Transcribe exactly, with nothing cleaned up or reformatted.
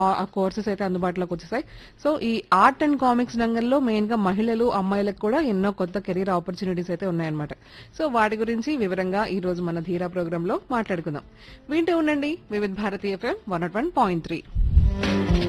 ఆ కోర్సెస్ అయితే అందుబాటులోకి వచ్చేసాయి. సో ఈ ఆర్ట్ అండ్ కామిక్స్ రంగంలో మెయిన్ గా మహిళలు, అమ్మాయిలకు కూడా ఎన్నో కొత్త కెరీర్ ఆపర్చునిటీస్ అయితే ఉన్నాయన్నమాట. సో వాటి గురించి వివరంగా ఈ రోజు మన ధీరా ప్రోగ్రామ్ లో మాట్లాడుకుందాం. వింటూ ఉండండి వివిధ Bharati FM one not one point three.